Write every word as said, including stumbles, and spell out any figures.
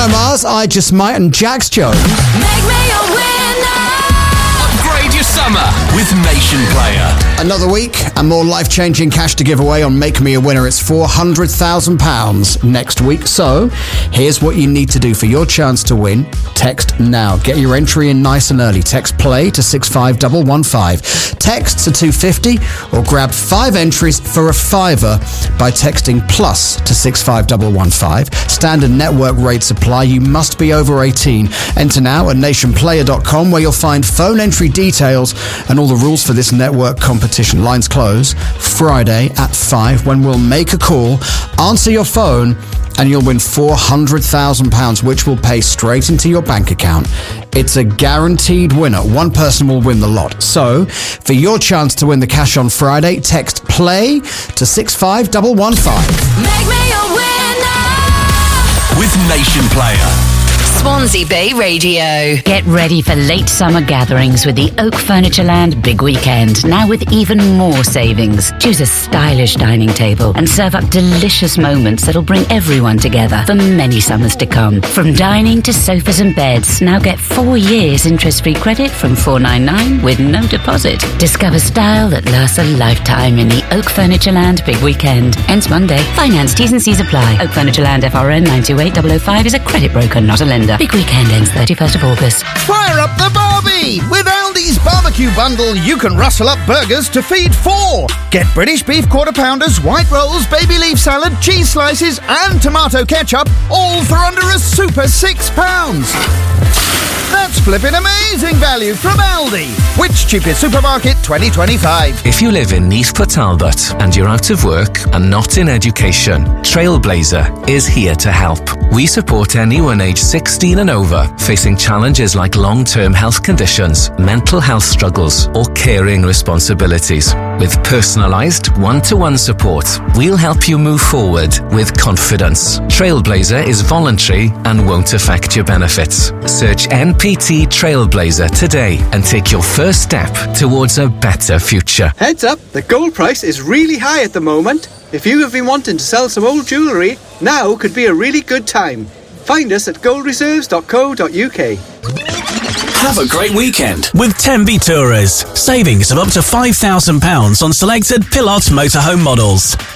Bruno Mars, I Just Might, and Jax Jones. Make me a winner. Upgrade your summer with Nation Player. Another week and more life-changing cash to give away on Make Me a Winner. It's four hundred thousand pounds next week. So here's what you need to do for your chance to win. Text now. Get your entry in nice and early. Text play to six five one one five. Text to two fifty or grab five entries for a fiver by texting plus to six five one one five. Standard network rates apply. You must be over eighteen. Enter now at nation player dot com where you'll find phone entry details and all the rules for this network competition. Lines close Friday at five when we'll make a call, answer your phone, and you'll win four hundred thousand pounds, which will pay straight into your bank account. It's a guaranteed winner. One person will win the lot. So, for your chance to win the cash on Friday, text play to six five one one five. Make me a winner. With Nation Player. Swansea Bay Radio. Get ready for late summer gatherings with the Oak Furnitureland Big Weekend, now with even more savings. Choose a stylish dining table and serve up delicious moments that'll bring everyone together for many summers to come. From dining to sofas and beds, now get four years interest-free credit from four ninety-nine with no deposit. Discover style that lasts a lifetime in the Oak Furnitureland Big Weekend. Ends Monday. Finance, T's and C's apply. Oak Furnitureland F R N nine two eight zero zero five is a credit broker, not a lender. Big Weekend ends thirty-first of August. Fire up the barbie! With Aldi's barbecue bundle, you can rustle up burgers to feed four. Get British beef quarter pounders, white rolls, baby leaf salad, cheese slices, and tomato ketchup, all for under a super six pounds. That's flipping amazing value from Aldi. Which cheapest supermarket twenty twenty-five? If you live in Neath Port Talbot and you're out of work and not in education, Trailblazer is here to help. We support anyone aged sixteen and over facing challenges like long-term health conditions, mental health struggles, or caring responsibilities. With personalised, one-to-one support, we'll help you move forward with confidence. Trailblazer is voluntary and won't affect your benefits. Search N P T Trailblazer today and take your first step towards a better future. Heads up, the gold price is really high at the moment. If you have been wanting to sell some old jewellery, now could be a really good time. Find us at gold reserves dot co dot uk. Have a great weekend with Tenby Tourers. Savings of up to five thousand pounds on selected Pilot motorhome models.